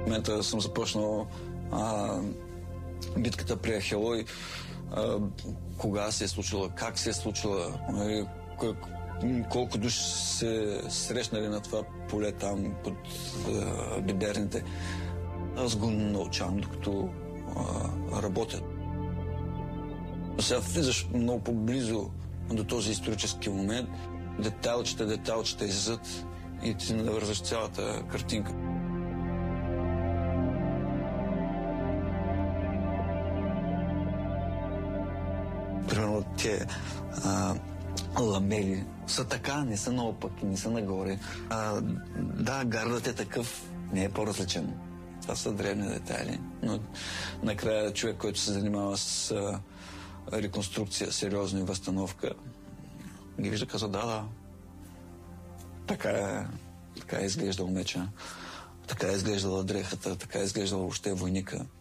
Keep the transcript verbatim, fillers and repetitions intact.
В момента съм започнал а, битката при Ахелой. А, кога се е случила, как се е случила, а, как, колко души се срещнали на това поле там под а, биберните. Аз го научавам, докато а, работя. Сега влизаш много по-близо до този исторически момент. Детайлчета, детайлчета излизат и ти навързваш цялата картинка. Примерно те а, ламели са така, не са наопаки, не са нагоре. А, да, гардът е такъв, не е по-различен. Това са древни детайли, но накрая човек, който се занимава с а, реконструкция, сериозна и възстановка, ги вижда, казва, да, да, така е, така е изглеждал меча, така е изглеждала дрехата, така е изглеждала въобще войника.